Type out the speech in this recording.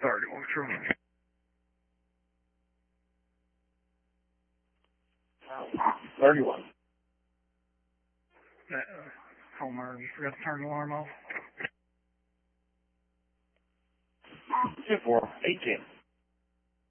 31 true. 31. Homer, you forgot to turn the alarm off. 2-4, 18.